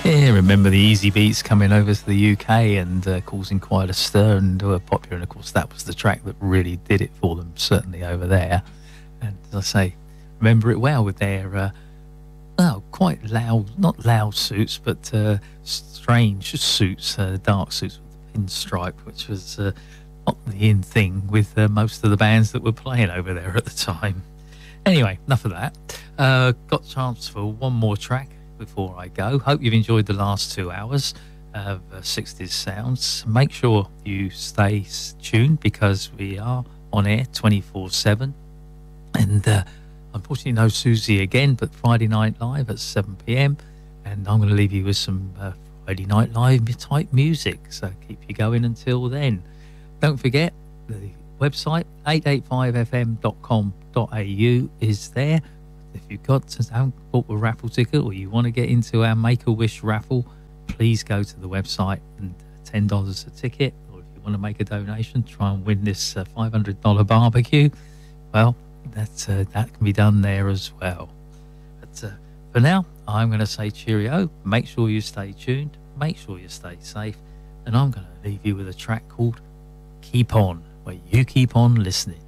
Yeah, remember the Easy Beats coming over to the UK and causing quite a stir and were popular. And of course, that was the track that really did it for them, certainly over there. And as I say, remember it well with their, quite loud, not loud suits, but strange suits, dark suits with the pinstripe, which was not the in thing with most of the bands that were playing over there at the time. Anyway, enough of that. Got a chance for one more track before I go. Hope you've enjoyed the last 2 hours of 60s Sounds. Make sure you stay tuned because we are on air 24/7. And unfortunately, no Susie again, but Friday Night Live at 7 p.m. And I'm going to leave you with some Friday Night Live type music. So keep you going until then. Don't forget, the website 885fm.com.au is there. If you've haven't bought a raffle ticket or you want to get into our Make-A-Wish raffle, please go to the website and $10 a ticket. Or if you want to make a donation, try and win this $500 barbecue. Well, that can be done there as well. But for now, I'm going to say cheerio. Make sure you stay tuned. Make sure you stay safe. And I'm going to leave you with a track called Keep On, where you keep on listening.